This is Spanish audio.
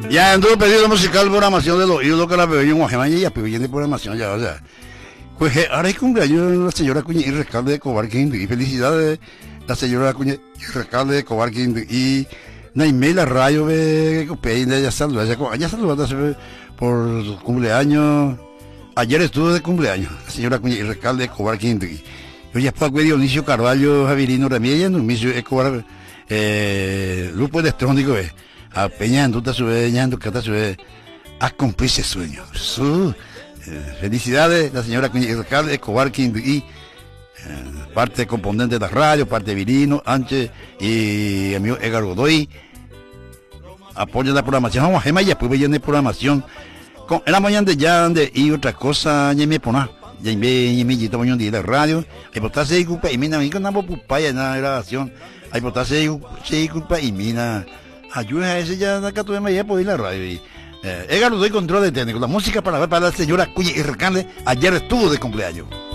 Ya anduvo pedido musical programación de los ídolos que la veo en Guajema y ya piden de programación ya, o sea. Pues ahora es cumpleaños la señora Cuña y Rescalde de Cobarquín y felicidades la señora Cuña y Rescalde de Cobarquín y Naimela Rayo de Copey, ya saluda, ya saluda por su cumpleaños. Ayer estuvo de cumpleaños la señora Cuña y Rescalde de Cobarquín. Yo ya fue a Dionisio Carvalho, Javirino Ramírez, no me hizo Escobar, grupo electrónico, a Peña en Duta Sube, en Ducata Sube, a cumplir ese sueño. Felicidades, la señora Cuña y Rescalde de Cobarquín y parte componente de la radio, parte Virino, Anche y amigo Edgar Godoy. Apoya la programación, vamos a Gema y después veía de programación. Con la mañana de ya y otra cosa, ya me pone. Ya me quito mañana de la radio. Hay botarse y culpa y mina, no me pupaya en la grabación. Hay botarse y culpa y mina. Ayuda a ese ya acá tuve ya por ir la radio. Edgar Godoy control de técnico. La música para la señora Cuña y Rescalde ayer estuvo de cumpleaños.